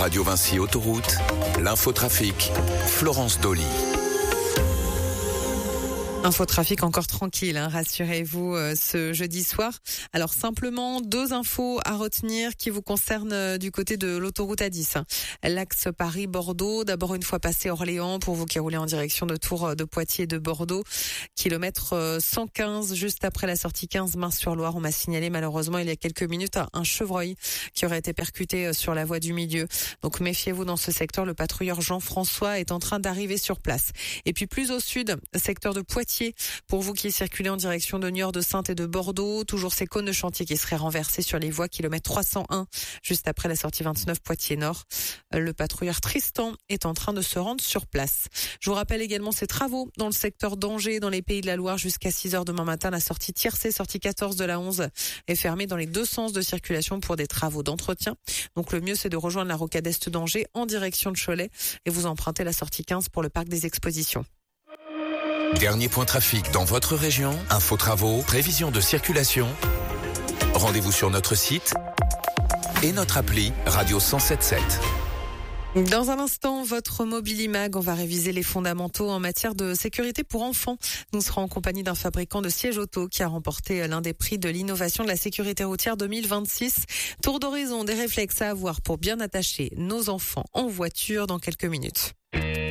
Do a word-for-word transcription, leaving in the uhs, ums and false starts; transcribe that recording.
Radio Vinci Autoroute, l'infotrafic, Florence Dolly. Infotrafic encore tranquille, hein, rassurez-vous, euh, ce jeudi soir. Alors simplement deux infos à retenir qui vous concernent euh, du côté de l'autoroute A dix. Hein. L'axe Paris-Bordeaux, d'abord une fois passé Orléans, pour vous qui roulez en direction de Tours, de Poitiers, de Bordeaux. Kilomètre euh, cent quinze, juste après la sortie quinze, Mars-sur-Loire. On m'a signalé malheureusement il y a quelques minutes un chevreuil qui aurait été percuté euh, sur la voie du milieu. Donc méfiez-vous dans ce secteur, le patrouilleur Jean-François est en train d'arriver sur place. Et puis plus au sud, secteur de Poitiers, pour vous qui circulez en direction de Niort, de Saintes et de Bordeaux, toujours ces cônes de chantier qui seraient renversés sur les voies, kilomètre trois cent un, juste après la sortie vingt-neuf Poitiers-Nord. Le patrouilleur Tristan est en train de se rendre sur place. Je vous rappelle également ces travaux dans le secteur d'Angers, dans les Pays de la Loire, jusqu'à six heures demain matin. La sortie Tiercé, sortie quatorze de la onze, est fermée dans les deux sens de circulation pour des travaux d'entretien. Donc le mieux, c'est de rejoindre la rocade est d'Angers en direction de Cholet et vous empruntez la sortie quinze pour le parc des expositions. Dernier point trafic dans votre région, info travaux, prévision de circulation. Rendez-vous sur notre site et notre appli Radio cent sept sept. Dans un instant, votre Mobilimag, on va réviser les fondamentaux en matière de sécurité pour enfants. Nous serons en compagnie d'un fabricant de sièges auto qui a remporté l'un des prix de l'innovation de la sécurité routière deux mille vingt-six. Tour d'horizon, des réflexes à avoir pour bien attacher nos enfants en voiture dans quelques minutes.